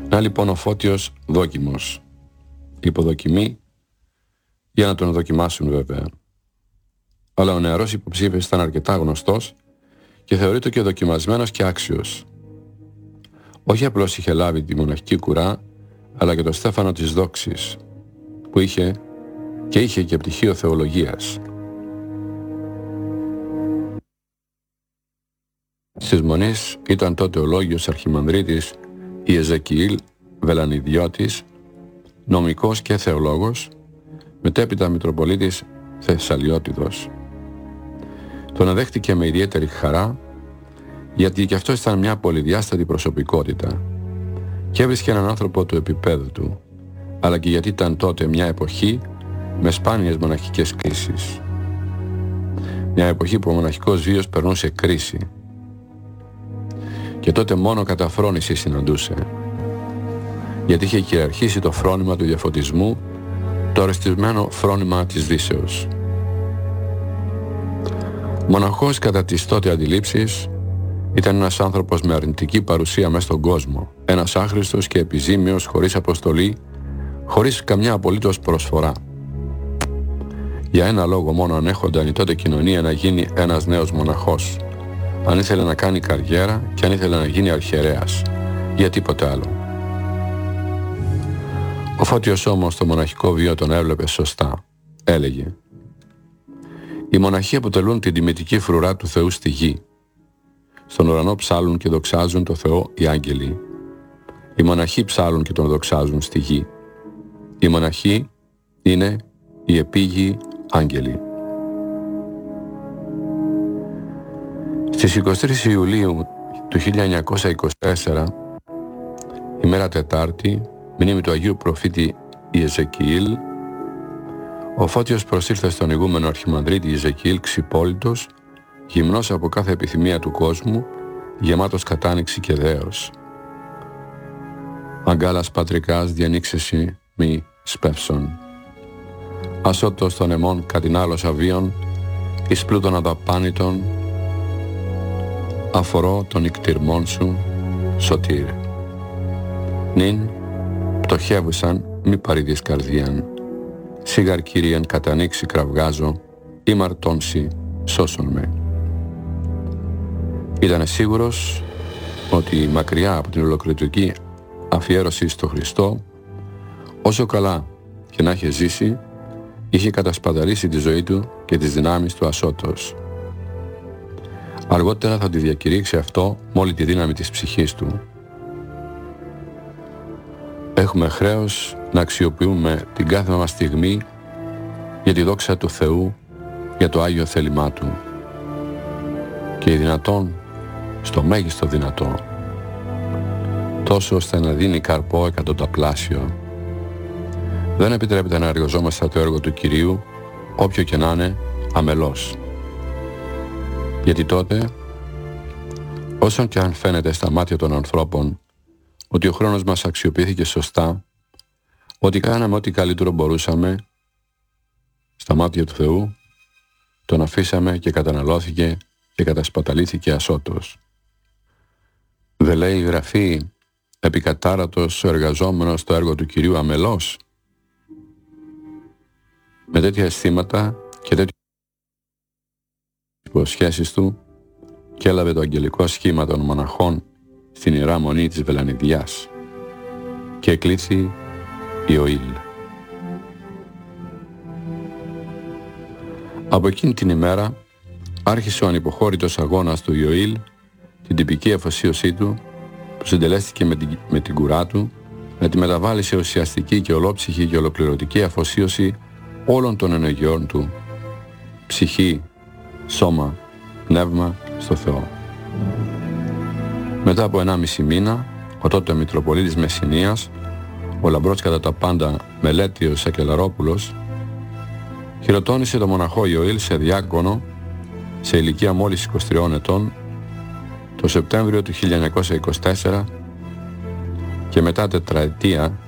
Να λοιπόν ο Φώτιος δόκιμος. Υποδοκιμή για να τον δοκιμάσουν βέβαια. Αλλά ο νεαρός υποψήφιος ήταν αρκετά γνωστός και θεωρείται και δοκιμασμένος και άξιος. Όχι απλώς είχε λάβει τη μοναχική κουρά, αλλά και το στέφανο της δόξης, που είχε και πτυχίο θεολογίας. Στις Μονής ήταν τότε ο λόγιος αρχιμανδρίτης Ιεζεκιήλ Βελανιδιώτης, νομικός και θεολόγος, μετέπειτα Μητροπολίτης Θεσσαλιώτιδος. Τον αδέχτηκε με ιδιαίτερη χαρά, γιατί και αυτός ήταν μια πολυδιάστατη προσωπικότητα και έβρισκε έναν άνθρωπο του επίπεδου του, αλλά και γιατί ήταν τότε μια εποχή με σπάνιες μοναχικές κρίσεις. Μια εποχή που ο μοναχικός βίος περνούσε κρίση. Και τότε μόνο κατά φρόνηση συναντούσε, γιατί είχε κυριαρχήσει το φρόνημα του διαφωτισμού, το αρεστισμένο φρόνημα της Δύσεως. Μοναχός κατά τις τότε αντιλήψεις ήταν ένας άνθρωπος με αρνητική παρουσία μέσα στον κόσμο, ένας άχρηστος και επιζήμιος, χωρίς αποστολή, χωρίς καμιά απολύτως προσφορά. Για ένα λόγο μόνο ανέχονταν η τότε κοινωνία να γίνει ένας νέος μοναχός, αν ήθελε να κάνει καριέρα και αν ήθελε να γίνει αρχιερέας, για τίποτε άλλο. Ο Φώτιος όμως το μοναχικό βίο τον έβλεπε σωστά. Έλεγε: «Οι μοναχοί αποτελούν την τιμητική φρουρά του Θεού στη γη. Στον ουρανό ψάλουν και δοξάζουν το Θεό οι άγγελοι. Οι μοναχοί ψάλουν και τον δοξάζουν στη γη. Οι μοναχοί είναι οι επίγειοι άγγελοι». Στις 23 Ιουλίου του 1924, ημέρα Τετάρτη, μνήμη του Αγίου Προφήτη Ιεζεκιήλ, ο Φώτιος προσήλθε στον ηγούμενο αρχιμανδρίτη Ιεζεκιήλ ξυπόλυτος, γυμνός από κάθε επιθυμία του κόσμου, γεμάτος κατάνοιξη και δέος. «Αγκάλας πατρικάς διανοίξεσι μη σπεύσον. Ασώτος των αιμών κατηνάλος αβίων, εις πλούτων αδαπάνητων, αφορώ των ικτυρμών σου, σωτήρ. Νυν πτωχεύουσαν μη παρήδεις καρδίαν, σίγαρ Κύριεν κατανοίξει κραυγάζω, ή μαρτώνσι σώσον με». Ήτανε σίγουρος ότι μακριά από την ολοκληρωτική αφιέρωση στο Χριστό, όσο καλά και να είχε ζήσει, είχε κατασπαταλήσει τη ζωή του και τις δυνάμεις του ασώτος. Αργότερα θα τη διακηρύξει αυτό με όλη τη δύναμη της ψυχής του. Έχουμε χρέος να αξιοποιούμε την κάθε μας στιγμή για τη δόξα του Θεού, για το Άγιο θέλημά Του. Και δυνατόν, στο μέγιστο δυνατό, τόσο ώστε να δίνει καρπό εκατονταπλάσιο. Δεν επιτρέπεται να εργαζόμαστε το έργο του Κυρίου, όποιο και να είναι, αμελώς. Γιατί τότε, όσον και αν φαίνεται στα μάτια των ανθρώπων ότι ο χρόνος μας αξιοποιήθηκε σωστά, ότι κάναμε ό,τι καλύτερο μπορούσαμε, στα μάτια του Θεού τον αφήσαμε και καταναλώθηκε και κατασπαταλήθηκε ασώτος. Δεν λέει η Γραφή επικατάρατος ο εργαζόμενος στο έργο του Κυρίου αμελώς? Με τέτοια αισθήματα και τέτοιες υποσχέσεις του και έλαβε το αγγελικό σχήμα των μοναχών στην Ιερά Μονή της Βελανιδιάς και εκλήθη Ιωήλ. Από εκείνη την ημέρα άρχισε ο ανυποχώρητος αγώνας του Ιωήλ, την τυπική αφοσίωσή του που συντελέστηκε με την κουρά του, να τη μεταβάλει σε ουσιαστική και ολόψυχη και ολοκληρωτική αφοσίωση όλων των ενεργειών του, ψυχή, σώμα, πνεύμα στο Θεό. Μετά από 1,5 μήνα, ο τότε Μητροπολίτης Μεσσηνίας, ο λαμπρός κατά τα πάντα Μελέτιος Σακελαρόπουλος, χειροτώνησε το μοναχό Ιωήλ σε διάκονο σε ηλικία μόλις 23 ετών το Σεπτέμβριο του 1924 και μετά τετραετία